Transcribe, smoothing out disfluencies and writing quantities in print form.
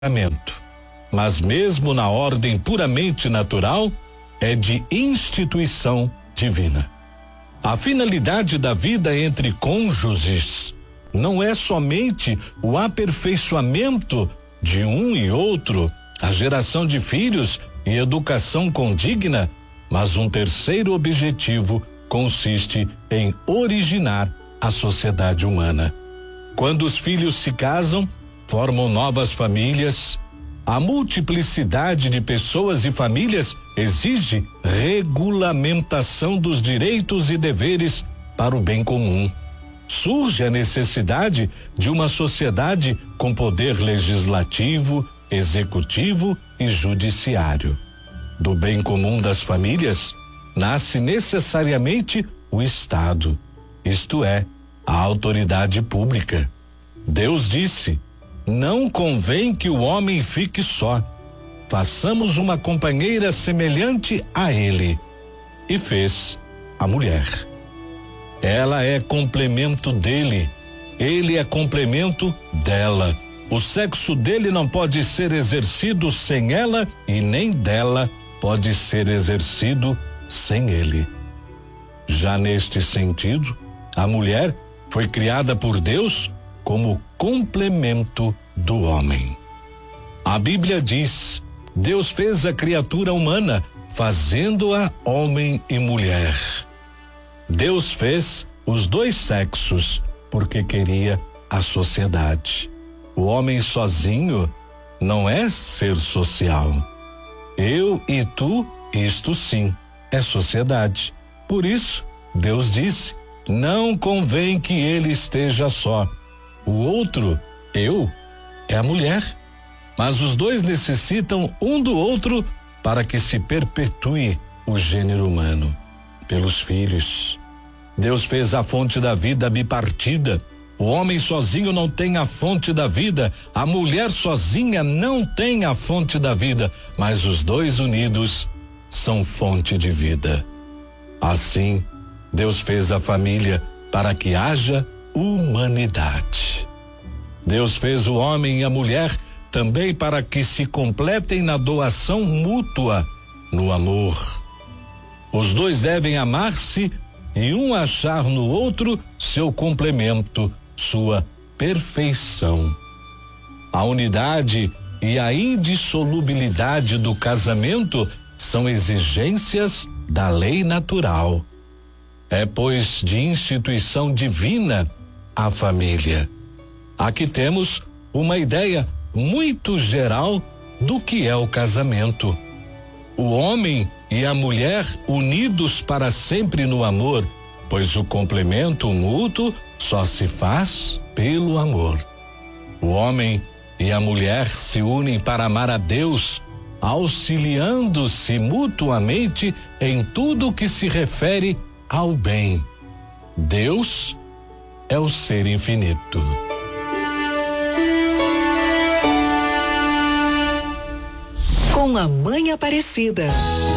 sacramento, mas mesmo na ordem puramente natural, é de instituição divina. A finalidade da vida entre cônjuges não é somente o aperfeiçoamento de um e outro, a geração de filhos e educação condigna, mas um terceiro objetivo consiste em originar a sociedade humana. Quando os filhos se casam, formam novas famílias. A multiplicidade de pessoas e famílias exige regulamentação dos direitos e deveres para o bem comum. Surge a necessidade de uma sociedade com poder legislativo, executivo e judiciário. Do bem comum das famílias nasce necessariamente o Estado, isto é, a autoridade pública. Deus disse: não convém que o homem fique só. Façamos uma companheira semelhante a ele. E fez a mulher. Ela é complemento dele. Ele é complemento dela. O sexo dele não pode ser exercido sem ela e nem dela pode ser exercido sem ele. Já neste sentido, a mulher foi criada por Deus como complemento do homem. A Bíblia diz: Deus fez a criatura humana, fazendo-a homem e mulher. Deus fez os dois sexos porque queria a sociedade. O homem sozinho não é ser social. Eu e tu, isto sim, é sociedade. Por isso, Deus disse: não convém que ele esteja só. O outro, eu, é a mulher. Mas os dois necessitam um do outro para que se perpetue o gênero humano. Pelos filhos. Deus fez a fonte da vida bipartida. O homem sozinho não tem a fonte da vida, a mulher sozinha não tem a fonte da vida, mas os dois unidos são fonte de vida. Assim, Deus fez a família para que haja humanidade. Deus fez o homem e a mulher também para que se completem na doação mútua, no amor. Os dois devem amar-se e um achar no outro seu complemento, sua perfeição. A unidade e a indissolubilidade do casamento são exigências da lei natural. É, pois, de instituição divina a família. Aqui temos uma ideia muito geral do que é o casamento. O homem e a mulher unidos para sempre no amor, pois o complemento mútuo só se faz pelo amor. O homem e a mulher se unem para amar a Deus, auxiliando-se mutuamente em tudo que se refere ao bem. Deus é o ser infinito. Com a Mãe Aparecida,